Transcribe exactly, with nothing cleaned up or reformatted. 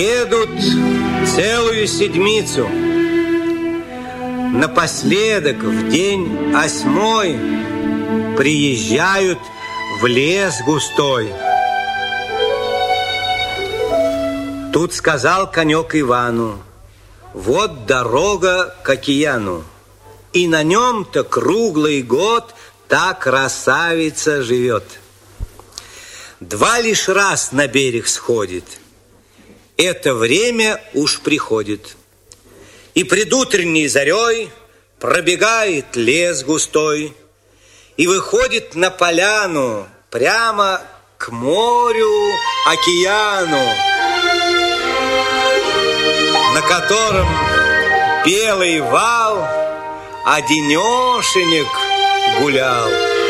Едут целую седмицу. Напоследок, в день осьмой, приезжают в лес густой. Тут сказал конек Ивану: вот дорога к океану, и на нем-то круглый год та красавица живет. Два лишь раз на берег сходит, это время уж приходит. И предутренней зарей пробегает лес густой и выходит на поляну прямо к морю, океану, на котором белый вал одинешенек гулял.